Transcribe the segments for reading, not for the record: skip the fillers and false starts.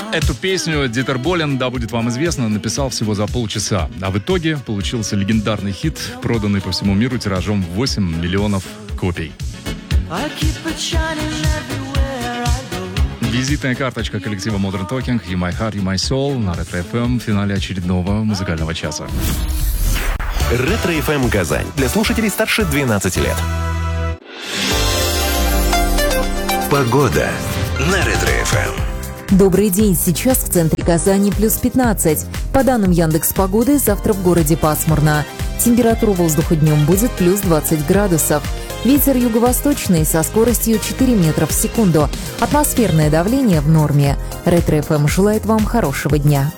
Эту песню Дитер Болен, да, будет вам известно, написал всего за полчаса. А в итоге получился легендарный хит, проданный по всему миру тиражом в 8 миллионов копий. Визитная карточка коллектива Modern Talking «You My Heart, You My Soul» на Ретро-ФМ в финале очередного музыкального часа. Ретро-ФМ Казань. Для слушателей старше 12 лет. Погода на Ретро-ФМ. Добрый день. Сейчас в центре Казани плюс 15. По данным Яндекс.Погоды, завтра в городе пасмурно. Температура воздуха днем будет плюс 20 градусов. Ветер юго-восточный со скоростью 4 метра в секунду. Атмосферное давление в норме. Ретро-ФМ желает вам хорошего дня.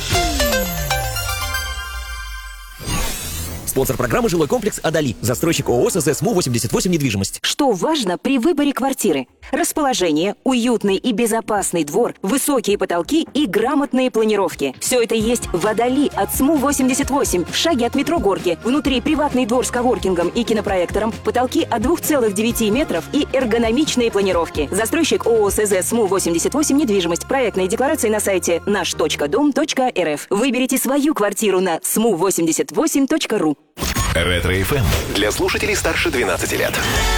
Спонсор программы «Жилой комплекс Адали». Застройщик ООО СМУ-88 недвижимость. Что важно при выборе квартиры? Расположение, уютный и безопасный двор, высокие потолки и грамотные планировки. Все это есть в Адали от СМУ-88, в шаге от метро Горки. Внутри приватный двор с коворкингом и кинопроектором, потолки от 2,9 метров и эргономичные планировки. Застройщик ООО СМУ-88 недвижимость. Проектные декларации на сайте наш.дом.рф. Выберите свою квартиру на smu88.ru. Ретро-ФМ для слушателей старше 12 лет.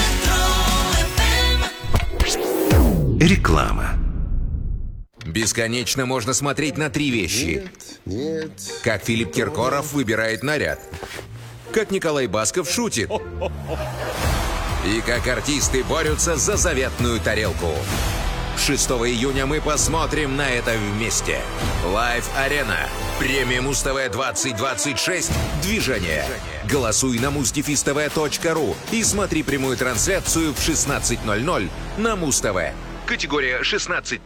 Реклама. Бесконечно можно смотреть на три вещи. Как Филипп Киркоров выбирает наряд. Как Николай Басков шутит. И как артисты борются за заветную тарелку. 6 июня мы посмотрим на это вместе. Live Arena. Премия Муз-ТВ 2026. Движение. Голосуй на mustv.tv.ru и смотри прямую трансляцию в 16:00 на Муз-ТВ. Категория 16+.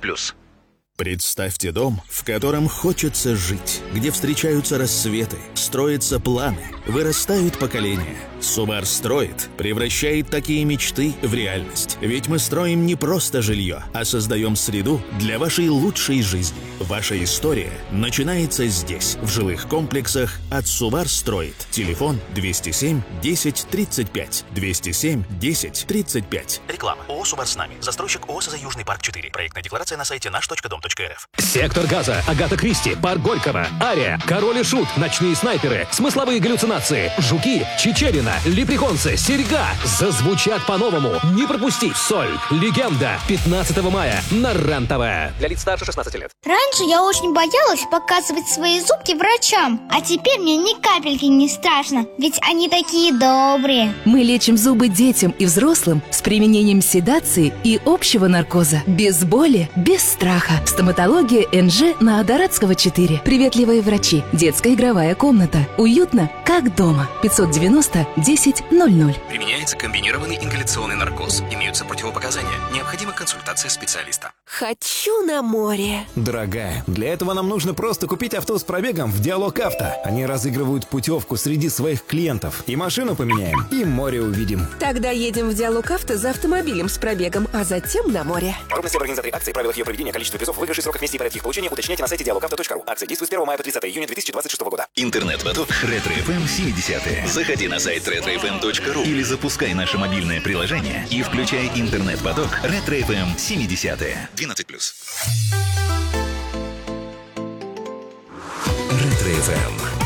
Представьте дом, в котором хочется жить, где встречаются рассветы, строятся планы, вырастают поколения. Субар строит, превращает такие мечты в реальность. Ведь мы строим не просто жилье, а создаем среду для вашей лучшей жизни. Ваша история начинается здесь, в жилых комплексах от Субар строит. Телефон 207 10 35. 207 10 35. Реклама. ООО «Субар с нами». Застройщик ООО «СЗ Южный парк 4». Проектная декларация на сайте наш.дом.рф. Сектор газа, Агата Кристи, парк Горького, Ария, Король и Шут, ночные снайперы, смысловые галлюцинации, жуки, Чичерина, лепреконцы, серьга зазвучат по-новому. Не пропусти Соль, легенда, 15 мая на РЕН-ТВ. Для лиц старше 16 лет. Раньше я очень боялась показывать свои зубки врачам, а теперь мне ни капельки не страшно, ведь они такие добрые. Мы лечим зубы детям и взрослым с применением седации и общего наркоза. Без боли, без страха. Стоматология НЖ на Адаратского 4. Приветливые врачи. Детская игровая комната. Уютно, как дома. 590 10 00. Применяется комбинированный ингаляционный наркоз. Имеются противопоказания. Необходима консультация специалиста. Хочу на море. Дорогая, для этого нам нужно просто купить авто с пробегом в Диалог Авто. Они разыгрывают путевку среди своих клиентов. И машину поменяем, и море увидим. Тогда едем в Диалог Авто за автомобилем с пробегом, а затем на море. Подробности об организаторе акции, правилах ее проведения, количестве призов, выигрышей, сроках миссии и порядке их получения уточняйте на сайте dialogauto.ru. Акция действует с 1 мая по 30 июня 2026 года. Интернет-поток Ретро-ФМ 70-е. Заходи на сайт retrofm.ru или запускай наше мобильное приложение и включай интернет-поток Ретро-ФМ 70-е. 12+. Ретро-ФМ.